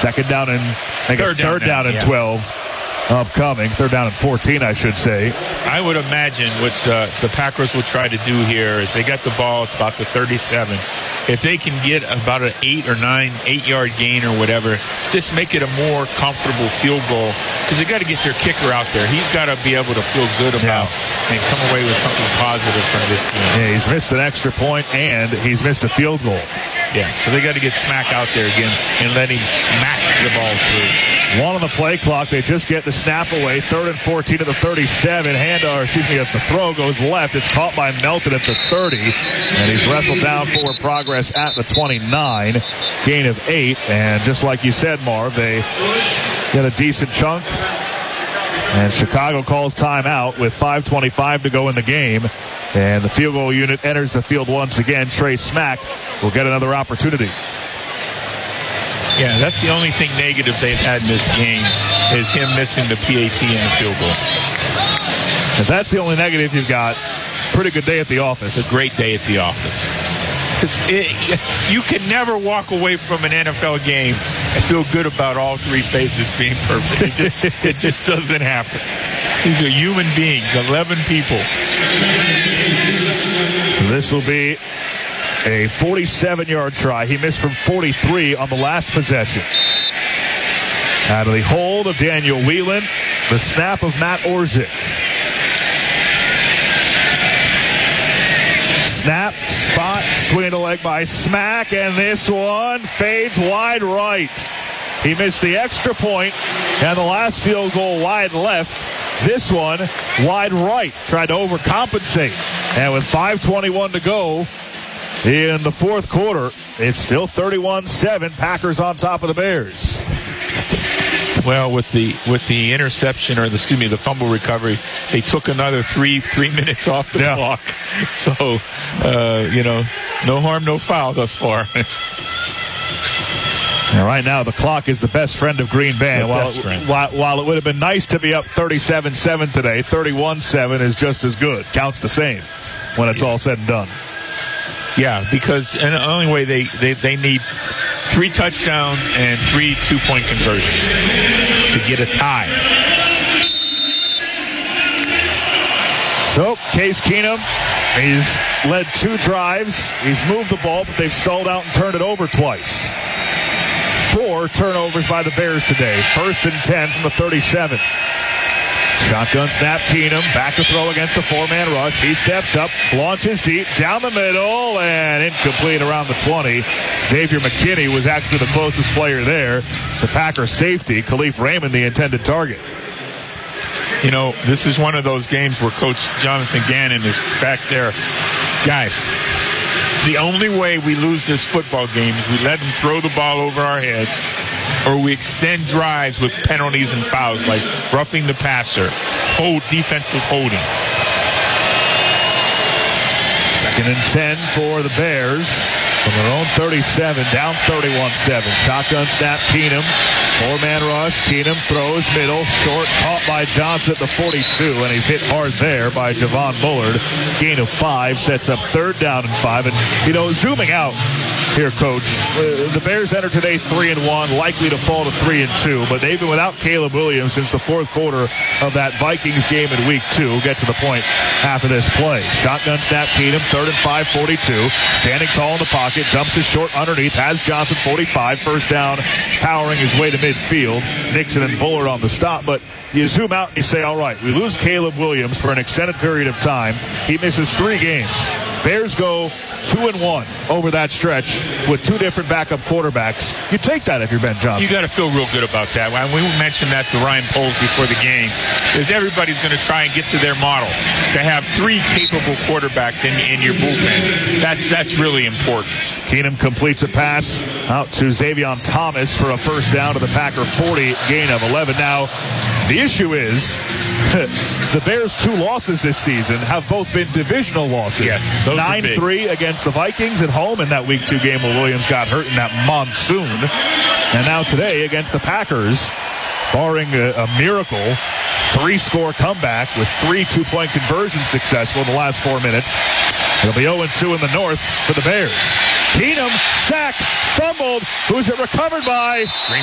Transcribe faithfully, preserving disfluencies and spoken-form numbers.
Second down and make Third it third down, down, and yeah. twelve upcoming. Third down and fourteen, I should say. I would imagine what uh, the Packers will try to do here is they got the ball at about the thirty-seven. If they can get about an eight or nine, eight-yard gain or whatever, just make it a more comfortable field goal because they got to get their kicker out there. He's got to be able to feel good about Yeah. and come away with something positive from this game. Yeah, he's missed an extra point and he's missed a field goal. Yeah, so they got to get Smack out there again and let him smack the ball through. One on the play clock. They just get the snap away. Third and fourteen at the thirty-seven. Hand, or excuse me, if the throw goes left, it's caught by Melton at the thirty. And he's wrestled down for progress at the twenty-nine. Gain of eight. And just like you said, Marv, they get a decent chunk. And Chicago calls timeout with five twenty-five to go in the game. And the field goal unit enters the field once again. Trey Smack will get another opportunity. Yeah, that's the only thing negative they've had in this game is him missing the P A T and the field goal. If that's the only negative you've got, pretty good day at the office. It's a great day at the office. It, you can never walk away from an N F L game and feel good about all three phases being perfect. It just, it just doesn't happen. These are human beings, eleven people. So this will be a forty-seven-yard try. He missed from forty-three on the last possession. Out of the hold of Daniel Whelan, the snap of Matt Orzik. Snap, spot, swing of the leg by Smack, and this one fades wide right. He missed the extra point, and the last field goal wide left. This one wide right. Tried to overcompensate. And with five twenty-one to go in the fourth quarter, it's still thirty-one seven. Packers on top of the Bears. Well, with the with the interception, or the, excuse me, the fumble recovery, they took another three three minutes off the Yeah. clock. So, uh, you know, no harm, no foul thus far. And right now, the clock is the best friend of Green Bay. The While, best friend. while, while it would have been nice to be up thirty-seven seven today, thirty-one seven is just as good. Counts the same when it's all said and done. Yeah, because and the only way they, they, they need three touchdowns and three two-point conversions to get a tie. So, Case Keenum, he's led two drives. He's moved the ball, but they've stalled out and turned it over twice. Four turnovers by the Bears today. First and ten from the thirty-seven. Shotgun snap, Keenum, back to throw against a four-man rush. He steps up, launches deep, down the middle, and incomplete around the twenty. Xavier McKinney was actually the closest player there. The Packers safety, Khalif Raymond, the intended target. You know, this is one of those games where Coach Jonathan Gannon is back there. Guys, the only way we lose this football game is we let them throw the ball over our heads, or we extend drives with penalties and fouls like roughing the passer, hold defensive holding. Second and ten for the Bears from their own thirty-seven, down thirty-one seven. Shotgun snap, Keenum. Four-man rush. Keenum throws middle, short, caught by Johnson at the forty-two, and he's hit hard there by Javon Bullard. Gain of five, sets up third down and five. And, you know, zooming out here, Coach, uh, the Bears enter today three and one, likely to fall to three and two, but they've been without Caleb Williams since the fourth quarter of that Vikings game in week two. We'll get to the point after this play. Shotgun snap, Keenum, third and five, forty-two. Standing tall in the pocket, dumps his short underneath, has Johnson forty-five, first down, powering his way to midfield. Nixon and Bullard on the stop, but you zoom out and you say, all right, we lose Caleb Williams for an extended period of time. He misses three games. Bears go two and one over that stretch with two different backup quarterbacks. You take that if you're Ben Johnson. You got to feel real good about that. When we mentioned that to Ryan Poles before the game, is everybody's going to try and get to their model to have three capable quarterbacks in, in your bullpen. That's that's really important. Keenum completes a pass out to Xavier Thomas for a first down to the Packer forty, gain of eleven. Now, the issue is the Bears' two losses this season have both been divisional losses. Yes, those are big. nine three against the Vikings at home in that week two game where Williams got hurt in that monsoon. And now today against the Packers, barring a, a miracle, three-score comeback with three two-point conversions successful in the last four minutes. It'll be oh and two in the north for the Bears. Keenum, sacked, fumbled. Who's it recovered by?